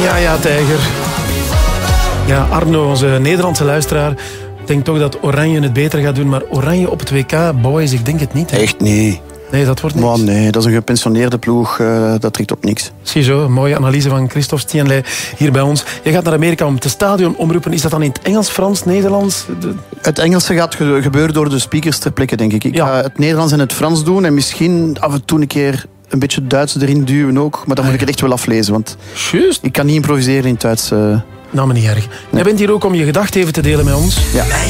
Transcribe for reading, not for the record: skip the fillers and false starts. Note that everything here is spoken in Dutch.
Ja, Tijger. Ja, Arno, onze Nederlandse luisteraar, denkt toch dat Oranje het beter gaat doen. Maar Oranje op het WK, boys, ik denk het niet. Hè? Echt niet. Nee, dat wordt niks. Maar nee, dat is een gepensioneerde ploeg. Dat trekt op niks. Ziezo, een mooie analyse van Christophe Stienley hier bij ons. Je gaat naar Amerika om het stadion omroepen. Is dat dan in het Engels, Frans, Nederlands? Het Engelse gaat gebeuren door de speakers ter plekke, denk ik. Ik ga het Nederlands en het Frans doen. En misschien af en toe een keer een beetje Duits erin duwen ook. Maar dan moet ik het echt wel aflezen. Want Juist. ik kan niet improviseren in het Duits. Nou, maar niet erg. Jij bent hier ook om je gedachten even te delen met ons. Ja.